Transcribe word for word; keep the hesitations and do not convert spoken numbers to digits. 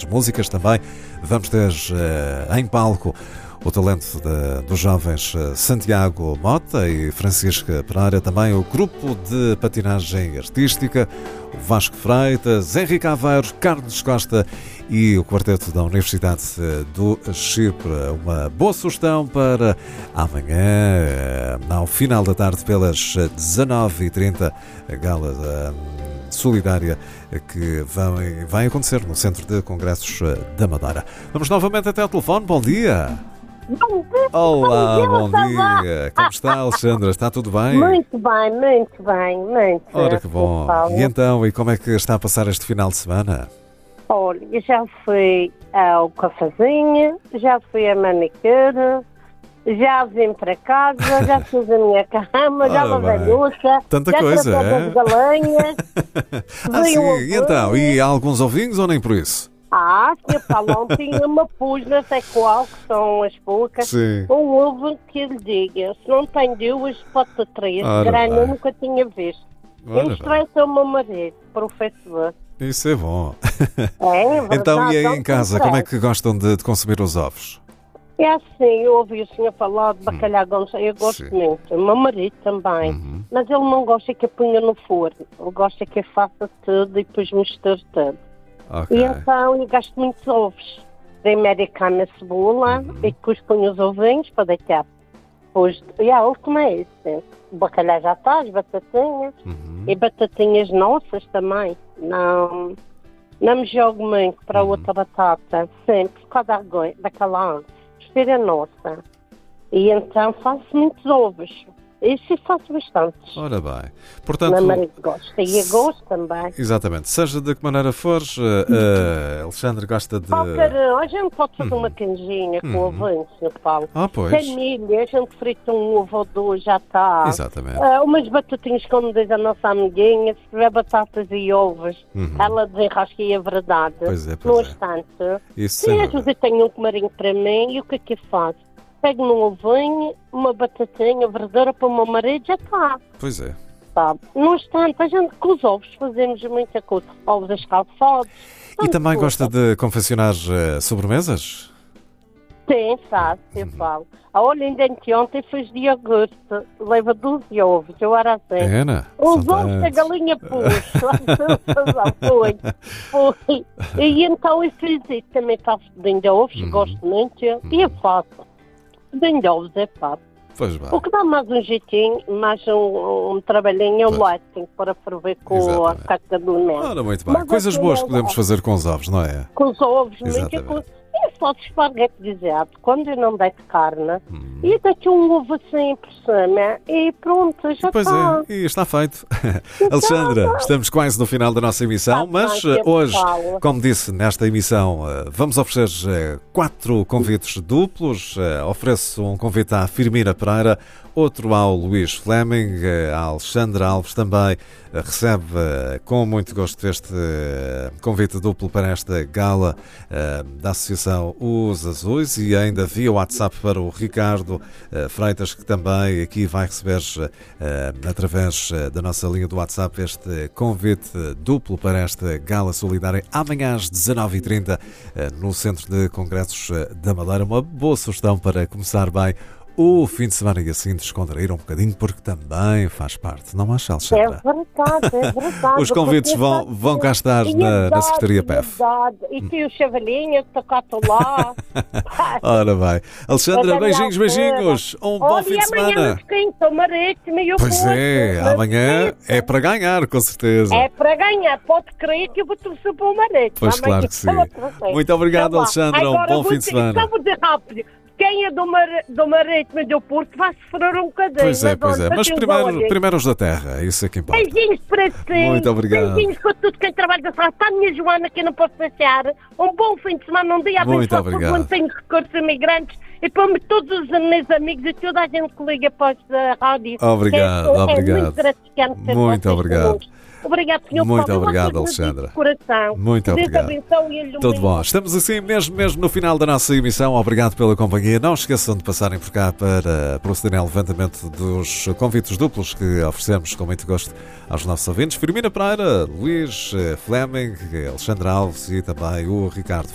músicas também. Vamos ter uh, em palco o talento de, dos jovens Santiago Mota e Francisca Pereira, também o grupo de patinagem artística, o Vasco Freitas, Henrique Aveiro, Carlos Costa e o quarteto da Universidade do Chipre. Uma boa sugestão para amanhã, ao final da tarde, pelas dezanove e trinta, a gala solidária que vai, vai acontecer no Centro de Congressos da Madeira. Vamos novamente até ao telefone. Bom dia! Bom dia, Olá, bom bom dia. dia! Como está, Alexandra? Está tudo bem? Muito bem, muito bem, muito. Ora, que bom! E então, e como é que está a passar este final de semana? Olha, já fui ao cafezinho, já fui à manicure, já vim para casa, já fiz a minha cama, já lavei a louça, tanta já coisa, tratei é? das galinhas. Ah, sim, um e então? E há alguns ovinhos ou nem por isso? Ah, senhor Paulão tinha uma pus, não sei qual, que são as poucas. Sim. Um ovo que ele diga, se não tem duas, pode ter três. Ora Grande, bem. eu nunca tinha visto. Ora Eu mostrei ao meu marido, para o Facebook. Isso é bom. É, é verdade, Então, e aí não em casa, comprei. como é que gostam de, de consumir os ovos? É assim, eu ouvi o senhor falar de bacalhau Gonçalo, eu gosto Sim. muito. O meu marido também. Uhum. Mas ele não gosta que eu ponha no forno. Ele gosta que eu faça tudo e depois misture tudo. Ok. E então eu gasto muitos ovos. Dei americana cebola Uhum. e depois ponho os ovinhos para deitar. Depois, e a última é isso. O bacalhau já está, as batatinhas. Uhum. E batatinhas nossas também. Não, não me jogo muito para Uhum. outra batata. Sempre, por causa da argo- daquela água. Prefiro a nossa. E então faço muitos ovos. Isso eu faço bastantes. Ora bem. Meu Portanto, marido gosta. E eu gosto também. exatamente. Seja de que maneira for, uh, uh, Alexandre gosta de... Qualquer, a gente pode fazer Uhum. uma canjinha com Uhum. ovinho, senhor Paulo. Ah, pois. Tem milho, a gente frita um ovo ou dois, já está. Exatamente. Ah, umas batatinhas, como diz a nossa amiguinha, se tiver batatas e ovos, Uhum. ela desenrasca e é verdade. Pois é, pois No é. instante. Isso Se sem às dúvida. vezes eu tenho um comarinho para mim, e o que é que eu faço? Pego num ovinho, uma batatinha, verdura para o meu marido, já está. Pois é. Sabe? No instante, a gente com os ovos fazemos muita coisa. Ovos escalfados. E tanta também coisa. gosta de confeccionar uh, sobremesas? Sim, faço, eu falo. A olha, ainda ontem fiz de iogurte, leva doze ovos, eu era assim. É, Ana? Os São ovos que a tantos. galinha pôs, foi, foi. E então eu fiz isso, também faço de ovos, Uhum. gosto muito, e eu faço. De ovos é fácil. Pois bem. O que dá mais um jeitinho, mais um, um trabalhinho é o Pois. leite, para ferver com a Exatamente. casca do alimento. Ora, muito bem. Mas Coisas assim, boas eu que podemos gosto. fazer com os ovos, não é? Com os ovos, muito Exatamente. com... Eu faço esparguete guisado, quando eu não deito carne, Hum. e deito um ovo assim por cima, e pronto, já Pois está. é, e está feito. Alexandra, estamos quase no final da nossa emissão, Está mas bem, eh, hoje, Paulo. como disse, nesta emissão eh, vamos oferecer eh, quatro convites duplos. Eh, Ofereço um convite à Firmina Pereira, outro ao Luís Fleming, eh, a Alexandra Alves também eh, recebe eh, com muito gosto este eh, convite duplo para esta gala eh, da Associação Os Azuis, e ainda via WhatsApp para o Ricardo eh, Freitas, que também aqui vai receber eh, através eh, da nossa linha do WhatsApp este convite duplo para esta gala solidária amanhã às dezanove e trinta eh, no Centro de Congressos eh, da Madeira. Uma boa sugestão para começar bem o fim de semana e assim descontrair um bocadinho, porque também faz parte, não acha, É Alexandra? verdade, é verdade. Os convites porque vão, eu vão cá estar faço- na, na Verdade, Secretaria P E F. verdade. E tem o chavalinho que toca lá. Ora bem. Alexandra, Olha, beijinhos, Alfredo. beijinhos. Um bom Olha, fim de e amanhã semana. nos quinta, o marítimo e o Pois Porto. é, Mas amanhã quinta. é para ganhar, com certeza. É para ganhar, pode crer que eu vou torcer para o marítimo. Pois Amanhã claro que sim. eu vou torcer. Muito obrigado, Então vá. Alexandra. Um Agora bom vou fim de dizer- semana. Só vou dizer rápido. Quem é do, mar, do marítimo e do Porto vai sofrer um bocadinho. Pois é, mas pois é. olha, Mas para primeiro, quem olha, primeiro os da terra, isso é que importa. Beijinhos para si. Muito obrigado. Beijinhos para tudo quem trabalha da frente. Para a minha Joana, que eu não posso deixar. Um bom fim de semana, um dia Muito abençoado obrigado. por quando tenho recursos imigrantes. E para todos os meus amigos e toda a gente que liga para a rádio. Obrigado, que é, obrigado. É muito gratificante ter Muito vocês obrigado. connosco. Obrigado, senhor Muito Paulo. Eu obrigado, gosto de Alexandra. de coração. Muito Deus obrigado. abençoe e ilumine. Tudo bom. Estamos assim mesmo, mesmo no final da nossa emissão. Obrigado pela companhia. Não esqueçam de passarem por cá para procederem ao levantamento dos convites duplos que oferecemos com muito gosto aos nossos ouvintes. Firmina Pereira, Luís Fleming, Alexandra Alves e também o Ricardo